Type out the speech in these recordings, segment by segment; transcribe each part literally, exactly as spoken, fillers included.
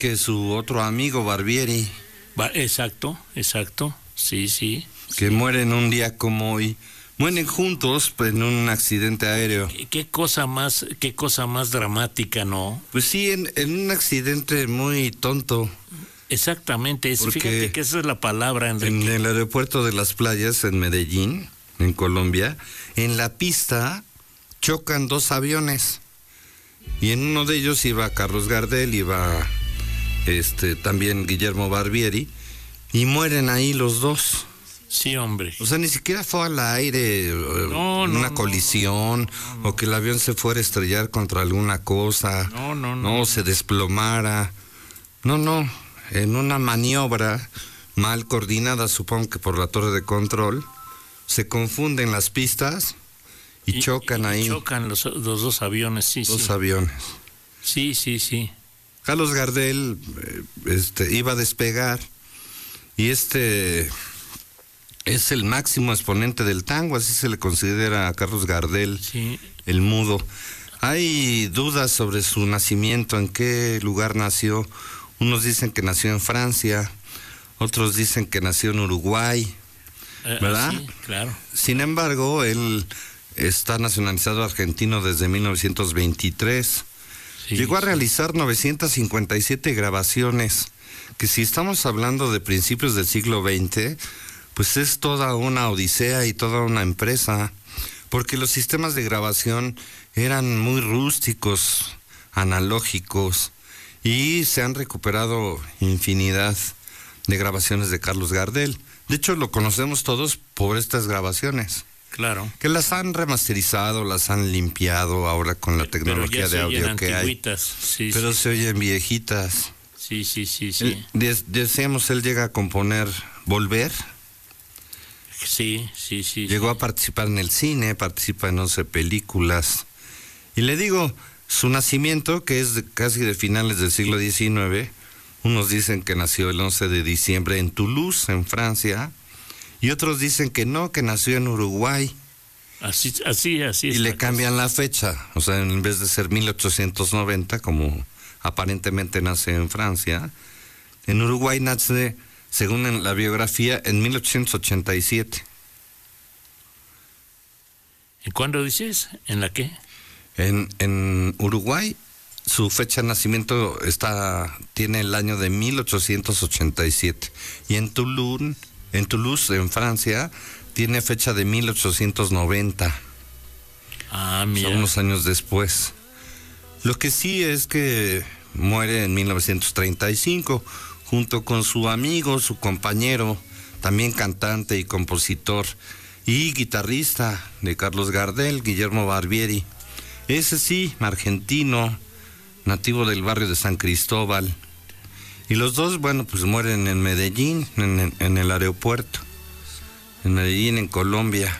que su otro amigo Barbieri. Va, exacto, exacto, sí, sí. Que sí. mueren un día como hoy. Mueren juntos pues, en un accidente aéreo. ¿Qué, qué cosa más, qué cosa más dramática, ¿no? Pues sí, en, en un accidente muy tonto. Exactamente, es, fíjate que esa es la palabra, Enrique. En el aeropuerto de Las Playas, en Medellín, en Colombia, en la pista chocan dos aviones. Y en uno de ellos iba Carlos Gardel, iba este, también Guillermo Barbieri, y mueren ahí los dos. Sí, hombre. O sea, ni siquiera fue al aire, no, una no, colisión, no, no, no. o que el avión se fuera a estrellar contra alguna cosa, no, no, no, no, se desplomara. No, no, en una maniobra mal coordinada, supongo que por la torre de control, se confunden las pistas y, y chocan y, ahí. Chocan los, los dos aviones, sí, dos sí. Dos aviones. Sí, sí, sí. Carlos Gardel este, iba a despegar y este es el máximo exponente del tango, así se le considera a Carlos Gardel, sí. El mudo. Hay dudas sobre su nacimiento, en qué lugar nació. Unos dicen que nació en Francia, otros dicen que nació en Uruguay, ¿verdad? Eh, sí, claro. Sin embargo, él está nacionalizado argentino desde mil novecientos veintitrés. Sí, Llegó a realizar novecientas cincuenta y siete grabaciones, que si estamos hablando de principios del siglo veinte, pues es toda una odisea y toda una empresa, porque los sistemas de grabación eran muy rústicos, analógicos, y se han recuperado infinidad de grabaciones de Carlos Gardel. De hecho, lo conocemos todos por estas grabaciones. Claro. Que las han remasterizado, las han limpiado ahora con la tecnología de audio que hay. Sí, pero sí. se oyen viejitas. Sí, sí, sí, sí. Él, de, decíamos, él llega a componer Volver. Sí, sí, sí. Llegó sí. a participar en el cine, participa en once películas. Y le digo, su nacimiento, que es de, casi de finales del siglo diecinueve, unos dicen que nació el once de diciembre en Toulouse, en Francia, y otros dicen que no, que nació en Uruguay. Así, así, así. Y le cambian la fecha, o sea, en vez de ser mil ochocientos noventa, como aparentemente nace en Francia, en Uruguay nace, según en la biografía, en mil ochocientos ochenta y siete. ¿Y cuándo dices? ¿En la qué? En, en Uruguay, su fecha de nacimiento está, tiene el año de mil ochocientos ochenta y siete. Y en Toulouse, en Toulouse, en Francia, tiene fecha de mil ochocientos noventa. Ah, mira. Son unos años después. Lo que sí es que muere en mil novecientos treinta y cinco, junto con su amigo, su compañero, también cantante y compositor, y guitarrista de Carlos Gardel, Guillermo Barbieri. Ese sí, argentino, nativo del barrio de San Cristóbal. Y los dos, bueno, pues mueren en Medellín, en, en el aeropuerto. En Medellín, en Colombia.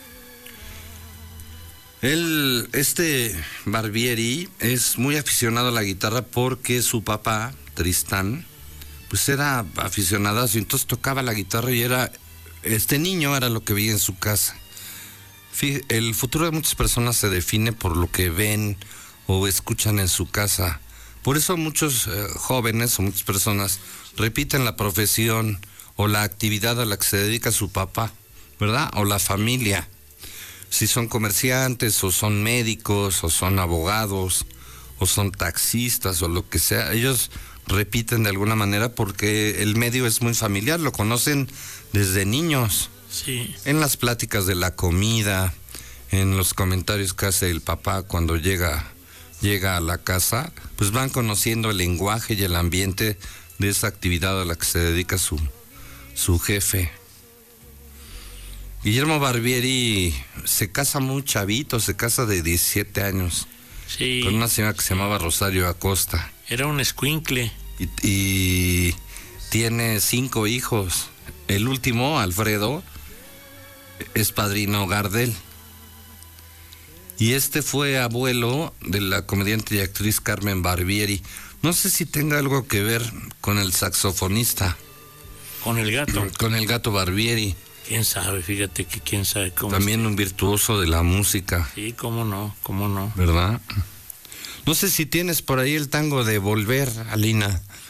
Él, este Barbieri, es muy aficionado a la guitarra porque su papá, Tristán, pues era aficionadazo, entonces tocaba la guitarra y era, este niño era lo que veía en su casa. El futuro de muchas personas se define por lo que ven o escuchan en su casa. Por eso muchos eh, jóvenes o muchas personas repiten la profesión o la actividad a la que se dedica su papá, ¿verdad? O la familia. Si son comerciantes o son médicos o son abogados o son taxistas o lo que sea, ellos repiten de alguna manera porque el medio es muy familiar, lo conocen desde niños. Sí. En las pláticas de la comida, en los comentarios que hace el papá cuando llega, llega a la casa, pues van conociendo el lenguaje y el ambiente de esa actividad a la que se dedica su, su jefe. Guillermo Barbieri se casa muy chavito, se casa de diecisiete años, sí, con una señora que se llamaba Rosario Acosta. Era un escuincle. Y, y tiene cinco hijos. El último, Alfredo, es padrino Gardel. Y este fue abuelo de la comediante y actriz Carmen Barbieri. No sé si tenga algo que ver con el saxofonista. Con el gato. Con el gato Barbieri. Quién sabe, fíjate que quién sabe cómo. También está. Un virtuoso de la música. Sí, cómo no, cómo no. ¿Verdad? No sé si tienes por ahí el tango de Volver, Alina.